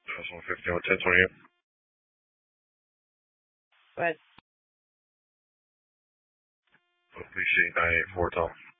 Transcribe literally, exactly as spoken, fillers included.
One fifteen with ten twenty-eight. Go ahead. Appreciate nine eight four, Tom.